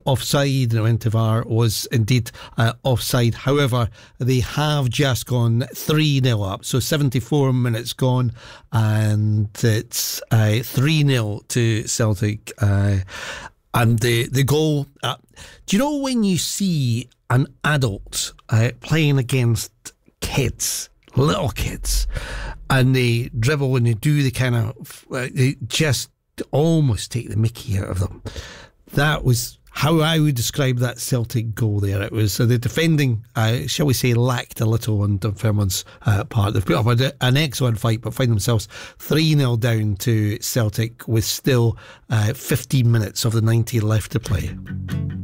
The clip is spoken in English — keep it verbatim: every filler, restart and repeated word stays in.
offside, and it went to V A R, was indeed uh, offside. However, they have just gone three nil up, so seventy-four minutes gone, and it's uh, three nil to Celtic. Uh, and the, the goal, uh, do you know when you see an adult uh, playing against kids, little kids, and they dribble and they do the kind of, uh, they just almost take the mickey out of them? That was how I would describe that Celtic goal there. It was uh, the defending, uh, shall we say, lacked a little on Dunfermline's uh, part. They've put up a, an excellent fight, but find themselves three nil down to Celtic with still uh, fifteen minutes of the ninety left to play.